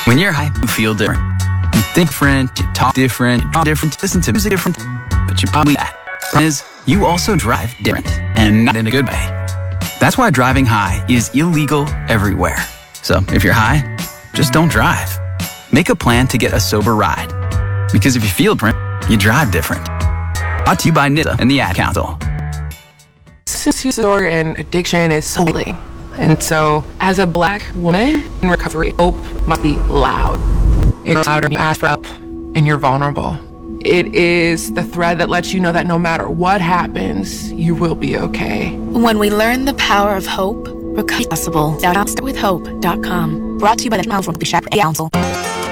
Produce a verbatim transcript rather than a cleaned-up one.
When you're high, you feel different. You think different, you talk different, you talk different, listen to music different, but you're probably that. Problem is, you also drive different, and not in a good way. That's why driving high is illegal everywhere. So if you're high, just don't drive. Make a plan to get a sober ride. Because if you feel different, you drive different. Brought to you by N H T S A and the Ad Council. Substance use disorder and addiction is so deadly. And so, as a Black woman in recovery, hope must be loud. It's louder when you ask for help and you're vulnerable. It is the thread that lets you know that no matter what happens, you will be okay. When we learn the power of hope, recovery is possible. Start with hope dot com. Brought to you by the Council.